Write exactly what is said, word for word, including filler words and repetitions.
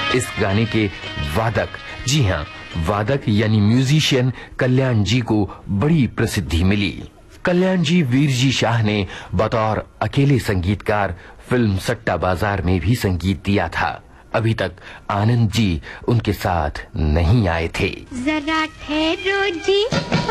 इस गाने के वादक, जी हाँ वादक यानी म्यूजिशियन कल्याण जी को बड़ी प्रसिद्धि मिली। कल्याण जी वीर जी शाह ने बतौर अकेले संगीतकार फिल्म सट्टा बाजार में भी संगीत दिया था। अभी तक आनंद जी उनके साथ नहीं आए थे। जरा ठहरो जी।